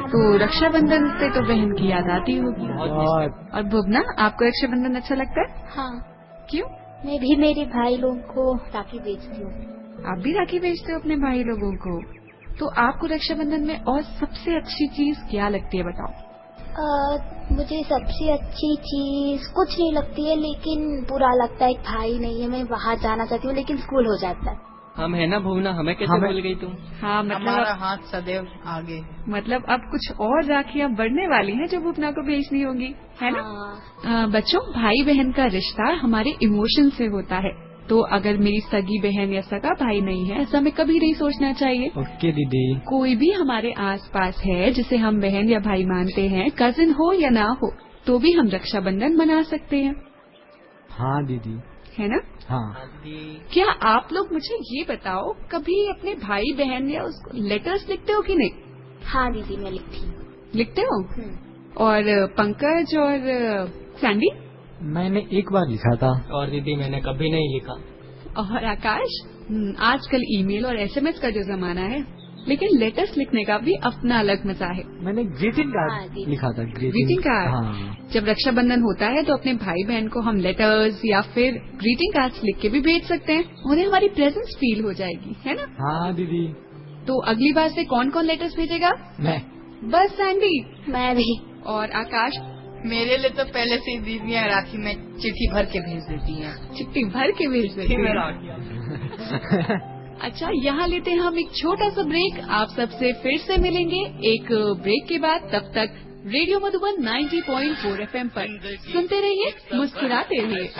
तो रक्षाबंधन पे तो बहन की याद आती होगी। और भुवना, आपको रक्षाबंधन अच्छा लगता है? हाँ। क्यों? मैं भी मेरे भाई लोगों को राखी भेजती हूँ। आप भी राखी भेजते हो अपने भाई लोगों को? तो आपको रक्षाबंधन में और सबसे अच्छी चीज क्या लगती है, बताओ? मुझे सबसे अच्छी चीज कुछ नहीं लगती है, लेकिन बुरा लगता है, एक भाई नहीं है, मैं बाहर जाना चाहती हूँ लेकिन स्कूल हो जाता है। हम है ना भुवना, हमें कैसे भूल गई तुम? हाँ, मतलब हमारा हाथ सदैव आगे। मतलब अब कुछ और राखियाँ बढ़ने वाली हैं जो भुवना को भेजनी होंगी, है ना? बच्चों, भाई बहन का रिश्ता हमारे इमोशन से होता है, तो अगर मेरी सगी बहन या सगा भाई नहीं है, ऐसा हमें कभी नहीं सोचना चाहिए। ओके दीदी। कोई भी हमारे आसपास है जिसे हम बहन या भाई मानते हैं, कजिन हो या ना हो, तो भी हम रक्षाबंधन मना सकते हैं। हाँ दीदी, है ना? हाँ। क्या आप लोग मुझे ये बताओ, कभी अपने भाई बहन या उसको लेटर्स लिखते हो कि नहीं? हाँ दीदी, मैं लिखती हूँ। लिखते हो? और पंकज और सैंडी? मैंने एक बार लिखा था। और दीदी मैंने कभी नहीं लिखा। और आकाश? आजकल ईमेल और एसएमएस का जो जमाना है, लेकिन लेटर्स लिखने का भी अपना अलग मजा है। मैंने ग्रीटिंग कार्ड लिखा था। Greeting card? हाँ। जब रक्षाबंधन होता है तो अपने भाई बहन को हम लेटर्स या फिर ग्रीटिंग कार्ड्स लिख के भी भेज सकते हैं, उन्हें हमारी प्रेजेंस फील हो जाएगी, है ना? हाँ दीदी। तो अगली बार से कौन कौन लेटर्स भेजेगा? मैं। बस सैंडी? मैं भी। और आकाश? मेरे लिए तो पहले से ही दीदियाँ राखी में चिट्ठी भर के भेज देती हैं। चिट्ठी भर के भेज देती हैं? अच्छा, यहाँ लेते हैं हम एक छोटा सा ब्रेक। आप सबसे फिर से मिलेंगे एक ब्रेक के बाद। तब तक रेडियो मधुबन 90.4 FM पर सुनते रहिए, मुस्कुराते रहिए।